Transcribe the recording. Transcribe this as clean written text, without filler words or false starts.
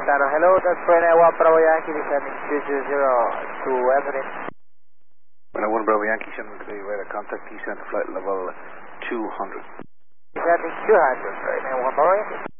Caro, hello, that's Bravo 1 Bravo Yankee, descending 220 to Everett. Bravo 1 Bravo Yankee, sending to the radar contact, descent to flight level 200. Descending 200, Bravo 1 Bravo Yankee.